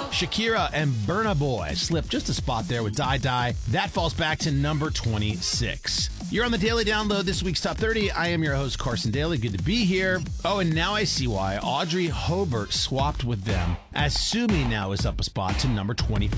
Shakira and Burna Boy slipped just a spot there with Die Die. That falls back to number 26. You're on the Daily Download, this week's Top 30. I am your host, Carson Daly. Good to be here. Oh, and now I see why Audrey Hobart swapped with them, as Sue Me now is up a spot to number 25.